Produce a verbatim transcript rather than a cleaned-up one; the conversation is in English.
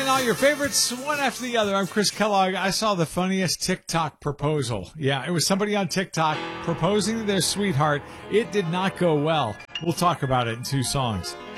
playing all your favorites one after the other. I'm Chris Kellogg. I saw the funniest TikTok proposal. Yeah, it was somebody on TikTok proposing to their sweetheart. It did not go well. We'll talk about it in two songs.